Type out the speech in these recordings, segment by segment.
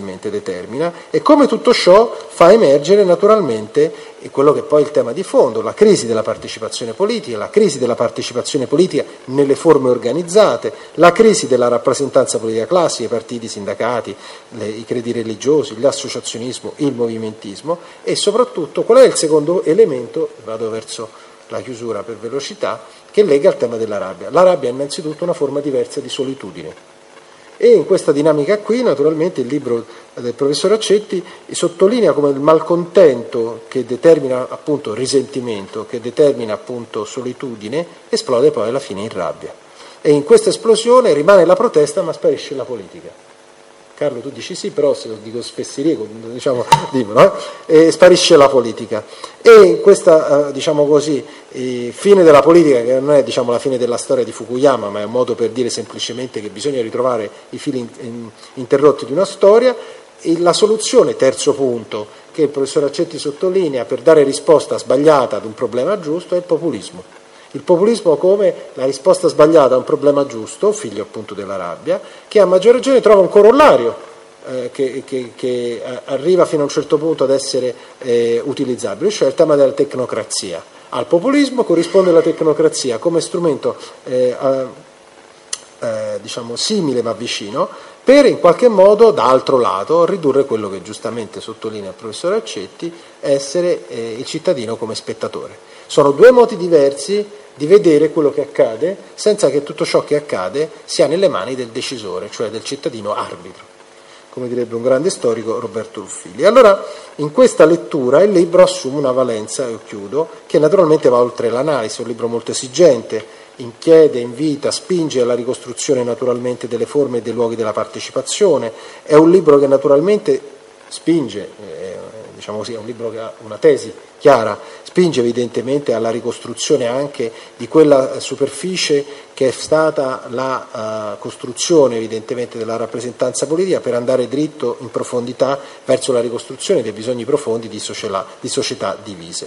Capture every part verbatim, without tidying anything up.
determina, e come tutto ciò fa emergere naturalmente quello che poi è il tema di fondo, la crisi della partecipazione politica, la crisi della partecipazione politica nelle forme organizzate, la crisi della rappresentanza politica classica, i partiti, i sindacati, le, i credi religiosi, l'associazionismo, il movimentismo, e soprattutto qual è il secondo elemento, vado verso la chiusura per velocità, che lega al tema della rabbia. La rabbia è innanzitutto una forma diversa di solitudine. E in questa dinamica qui, naturalmente, il libro del professor Accetti sottolinea come il malcontento che determina appunto risentimento, che determina appunto solitudine, esplode poi alla fine in rabbia. E in questa esplosione rimane la protesta, ma sparisce la politica. Carlo, tu dici sì, però se lo dico spessierie, diciamo, dimmelo, eh? E sparisce la politica. E in questa, eh, diciamo così, eh, fine della politica, che non è, diciamo, la fine della storia di Fukuyama, ma è un modo per dire semplicemente che bisogna ritrovare i fili in, in, interrotti di una storia, e la soluzione, terzo punto, che il professor Accetti sottolinea per dare risposta sbagliata ad un problema giusto, è il populismo. Il populismo come la risposta sbagliata a un problema giusto, figlio appunto della rabbia, che a maggior ragione trova un corollario eh, che, che, che arriva fino a un certo punto ad essere eh, utilizzabile, cioè il tema della tecnocrazia. Al populismo corrisponde la tecnocrazia come strumento eh, eh, diciamo simile ma vicino, per in qualche modo, d'altro lato, ridurre quello che giustamente sottolinea il professor Accetti, essere eh, il cittadino come spettatore. Sono due modi diversi di vedere quello che accade, senza che tutto ciò che accade sia nelle mani del decisore, cioè del cittadino arbitro, come direbbe un grande storico, Roberto Ruffilli. Allora, in questa lettura il libro assume una valenza, e chiudo, che naturalmente va oltre l'analisi, è un libro molto esigente, chiede, invita, spinge alla ricostruzione naturalmente delle forme e dei luoghi della partecipazione, è un libro che naturalmente spinge, eh, diciamo così, è un libro che ha una tesi chiara, spinge evidentemente alla ricostruzione anche di quella superficie che è stata la uh, costruzione evidentemente della rappresentanza politica, per andare dritto in profondità verso la ricostruzione dei bisogni profondi di società, di società divise.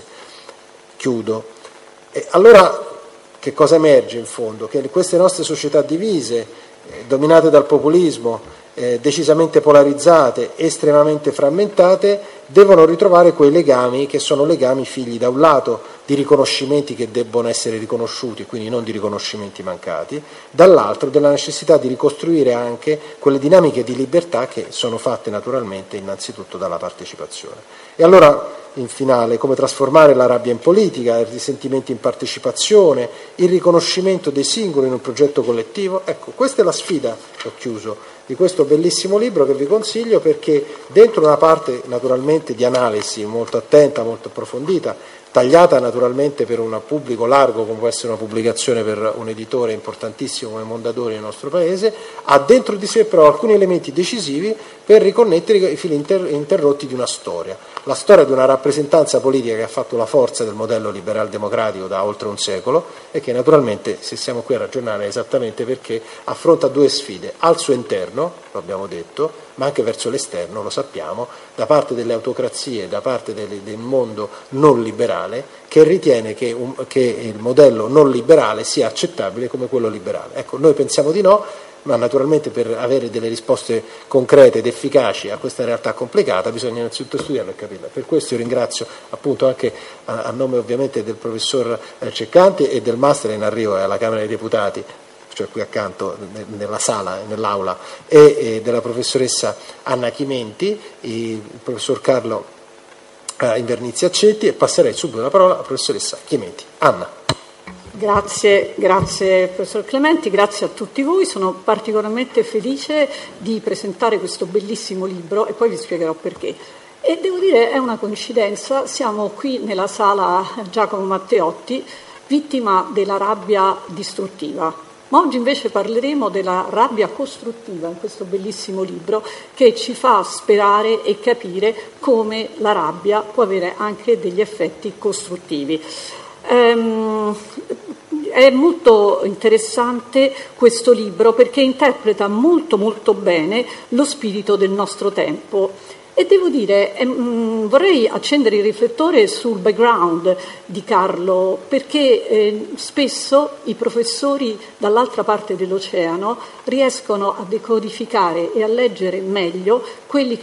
Chiudo. E allora, che cosa emerge in fondo? Che queste nostre società divise, eh, dominate dal populismo, eh, decisamente polarizzate, estremamente frammentate, devono ritrovare quei legami che sono legami figli da un lato di riconoscimenti che debbono essere riconosciuti, quindi non di riconoscimenti mancati, dall'altro della necessità di ricostruire anche quelle dinamiche di libertà che sono fatte naturalmente innanzitutto dalla partecipazione. E allora, in finale, come trasformare la rabbia in politica, il risentimento in partecipazione, il riconoscimento dei singoli in un progetto collettivo? Ecco, questa è la sfida, ho chiuso, di questo bellissimo libro che vi consiglio, perché dentro una parte naturalmente di analisi molto attenta, molto approfondita, tagliata naturalmente per un pubblico largo come può essere una pubblicazione per un editore importantissimo come Mondadori nel nostro paese, ha dentro di sé però alcuni elementi decisivi per riconnettere i fili inter- interrotti di una storia, la storia di una rappresentanza politica che ha fatto la forza del modello liberal democratico da oltre un secolo e che naturalmente, se siamo qui a ragionare, è esattamente perché affronta due sfide al suo interno, lo abbiamo detto, ma anche verso l'esterno, lo sappiamo, da parte delle autocrazie, da parte del, del mondo non liberale, che ritiene che, un, che il modello non liberale sia accettabile come quello liberale. Ecco, noi pensiamo di no, ma naturalmente per avere delle risposte concrete ed efficaci a questa realtà complicata bisogna innanzitutto studiarla e capirla. Per questo io ringrazio appunto anche a, a nome ovviamente del professor Ceccanti e del master in arrivo alla Camera dei Deputati, cioè qui accanto nella sala, nell'aula, e, e della professoressa Anna Chimenti, il professor Carlo eh, Invernizzi Accetti, e passerei subito la parola alla professoressa Chimenti. Anna. Grazie, grazie professor Clementi, grazie a tutti voi, sono particolarmente felice di presentare questo bellissimo libro e poi vi spiegherò perché. E devo dire è una coincidenza, siamo qui nella sala Giacomo Matteotti, vittima della rabbia distruttiva. Ma oggi invece parleremo della rabbia costruttiva in questo bellissimo libro che ci fa sperare e capire come la rabbia può avere anche degli effetti costruttivi. Ehm, è molto interessante questo libro perché interpreta molto molto bene lo spirito del nostro tempo. E devo dire, ehm, vorrei accendere il riflettore sul background di Carlo, perché eh, spesso i professori dall'altra parte dell'oceano riescono a decodificare e a leggere meglio quelli che